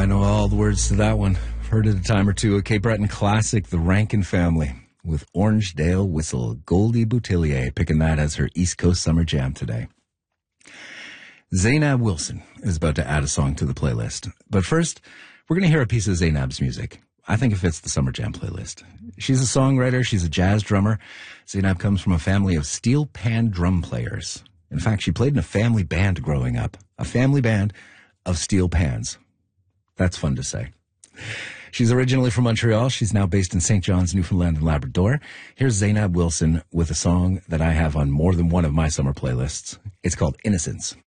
I know all the words to that one. I've heard it a time or two. A Cape Breton classic, The Rankin Family, with Orangedale Whistle. Goldie Boutillier picking that as her East Coast Summer Jam today. Zainab Wilson is about to add a song to the playlist. But first, we're going to hear a piece of Zainab's music. I think it fits the Summer Jam playlist. She's a songwriter. She's a jazz drummer. Zainab comes from a family of steel pan drum players. In fact, she played in a family band growing up. A family band of steel pans. That's fun to say. She's originally from Montreal. She's now based in St. John's, Newfoundland and Labrador. Here's Zainab Wilson with a song that I have on more than one of my summer playlists. It's called Innocence.